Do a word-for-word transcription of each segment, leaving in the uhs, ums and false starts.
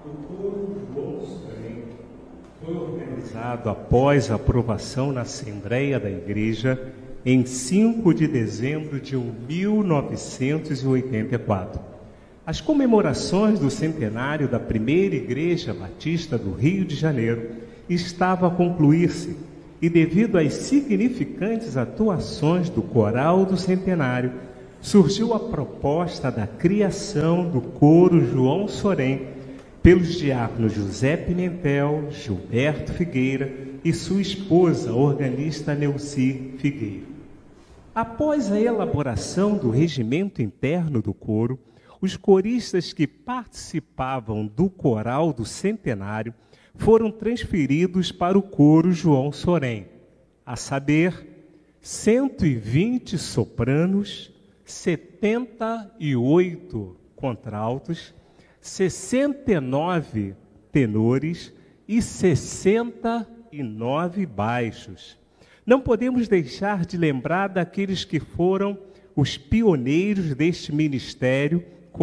Foi organizado após a aprovação na Assembleia da Igreja em cinco de dezembro de mil novecentos e oitenta e quatro. As comemorações do centenário da primeira Igreja Batista do Rio de Janeiro estavam a concluir-se e, devido às significantes atuações do Coral do Centenário, surgiu a proposta da criação do Coro João Sorém pelos diáconos José Pimentel, Gilberto Figueira e sua esposa, organista Neuci Figueira. Após a elaboração do regimento interno do coro, os coristas que participavam do Coral do Centenário foram transferidos para o Coro João Sorém, a saber, cento e vinte sopranos, setenta e oito contraltos, sessenta e nove tenores e sessenta e nove baixos. Não podemos deixar de lembrar daqueles que foram os pioneiros deste ministério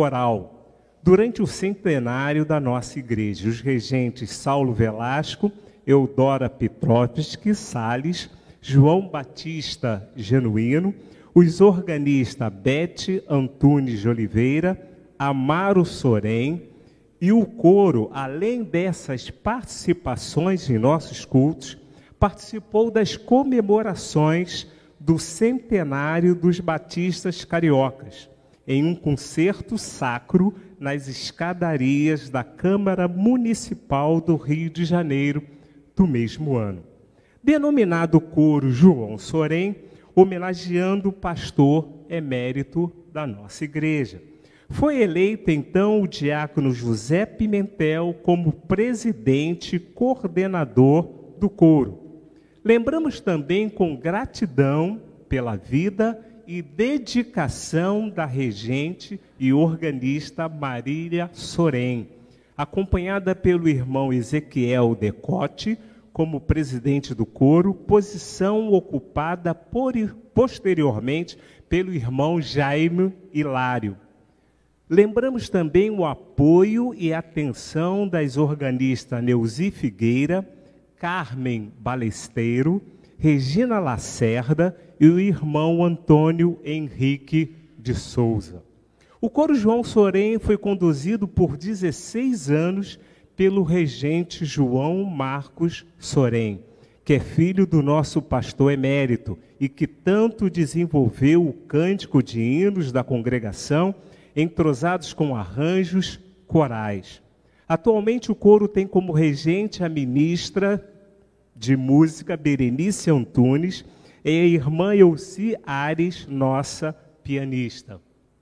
coral durante o centenário da nossa igreja, os regentes Saulo Velasco, Eudora Petrovski Salles, João Batista Genuíno, os organistas Bete Antunes de Oliveira, Amaro Sorém, e o coro, além dessas participações em nossos cultos, participou das comemorações do centenário dos batistas cariocas, em um concerto sacro nas escadarias da Câmara Municipal do Rio de Janeiro do mesmo ano. Denominado Coro João Sorém, homenageando o pastor emérito da nossa igreja. Foi eleito, então, o diácono José Pimentel como presidente coordenador do coro. Lembramos também com gratidão pela vida e dedicação da regente e organista Marília Sorém, acompanhada pelo irmão Ezequiel Decote como presidente do coro, posição ocupada por, posteriormente pelo irmão Jaime Hilário. Lembramos também o apoio e atenção das organistas Neuci Figueira, Carmen Balesteiro, Regina Lacerda e o irmão Antônio Henrique de Souza. O Coro João Sorém foi conduzido por dezesseis anos pelo regente João Marcos Sorém, que é filho do nosso pastor emérito e que tanto desenvolveu o cântico de hinos da congregação, entrosados com arranjos corais. Atualmente o coro tem como regente a ministra de música Berenice Antunes e a irmã Elci Ares, nossa pianista.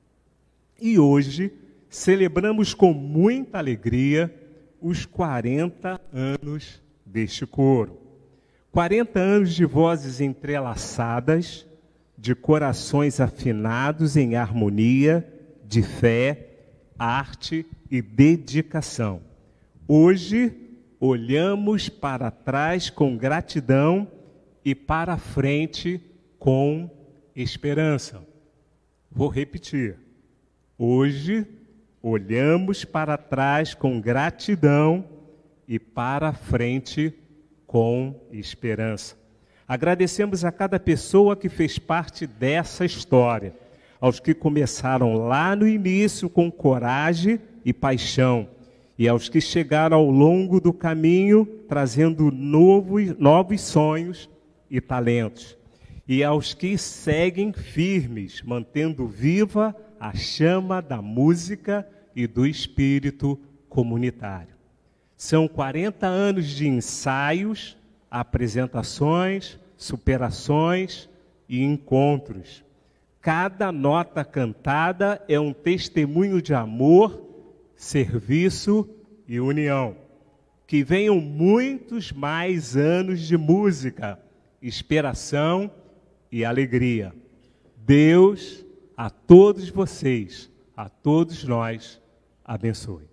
E hoje celebramos com muita alegria os quarenta anos deste coro. quarenta anos de vozes entrelaçadas, de corações afinados em harmonia, de fé, arte e dedicação. Hoje, olhamos para trás com gratidão e para frente com esperança. Vou repetir. Hoje, olhamos para trás com gratidão e para frente com esperança. Agradecemos a cada pessoa que fez parte dessa história, aos que começaram lá no início com coragem e paixão, e aos que chegaram ao longo do caminho trazendo novos, novos sonhos e talentos, e aos que seguem firmes, mantendo viva a chama da música e do espírito comunitário. São quarenta anos de ensaios, apresentações, superações e encontros. Cada nota cantada é um testemunho de amor, serviço e união. Que venham muitos mais anos de música, inspiração e alegria. Deus, a todos vocês, a todos nós, abençoe.